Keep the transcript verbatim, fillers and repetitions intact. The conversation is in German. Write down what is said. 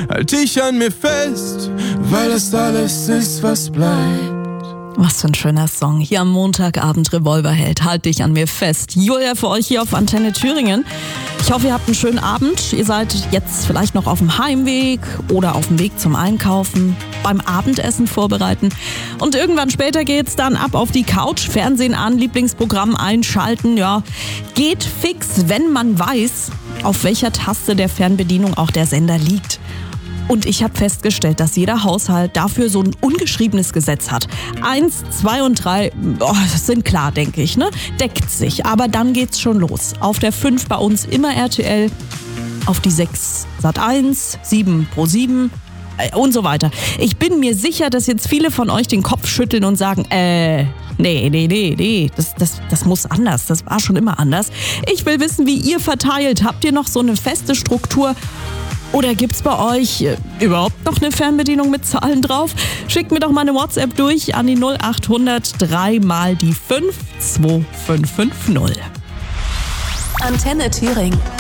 halt dich an mir fest, weil das alles ist, was bleibt. Was für ein schöner Song. Hier am Montagabend Revolverheld. Halt dich an mir fest. Julia für euch hier auf Antenne Thüringen. Ich hoffe, ihr habt einen schönen Abend. Ihr seid jetzt vielleicht noch auf dem Heimweg oder auf dem Weg zum Einkaufen, beim Abendessen vorbereiten. Und irgendwann später geht's dann ab auf die Couch, Fernsehen an, Lieblingsprogramm einschalten. Ja, geht fix, wenn man weiß, auf welcher Taste der Fernbedienung auch der Sender liegt. Und ich habe festgestellt, dass jeder Haushalt dafür so ein ungeschriebenes Gesetz hat. Eins, zwei und drei, oh, das sind klar, denke ich, ne? Deckt sich. Aber dann geht's schon los. Auf der fünf bei uns immer R T L, auf die sechs Sat eins, sieben Pro sieben äh, und so weiter. Ich bin mir sicher, dass jetzt viele von euch den Kopf schütteln und sagen, äh, nee, nee, nee, nee, das, das, das muss anders. Das war schon immer anders. Ich will wissen, wie ihr verteilt. Habt ihr noch so eine feste Struktur? Oder gibt's bei euch äh, überhaupt noch eine Fernbedienung mit Zahlen drauf? Schickt mir doch mal eine WhatsApp durch an die null acht hundert drei mal die fünf zwei fünf fünf null. Antenne Thüringen.